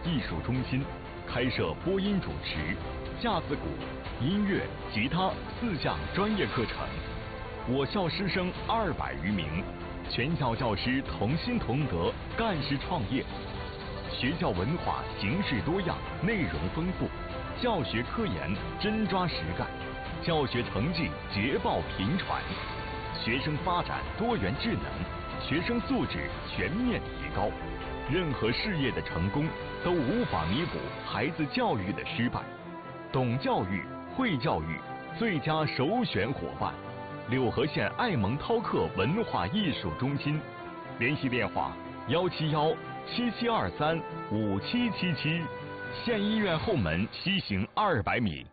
艺术中心，开设播音主持、架子鼓、音乐、吉他4项专业课程。我校师生200余名，全校教师同心同德，干事创业。学校文化形式多样，内容丰富，教学科研真抓实干，教学成绩捷报频传，学生发展多元智能，学生素质全面提高。任何事业的成功都无法弥补孩子教育的失败。懂教育、会教育，最佳首选伙伴。柳河县爱蒙饕客文化艺术中心，联系电话171-7723-5777，县医院后门西行200米。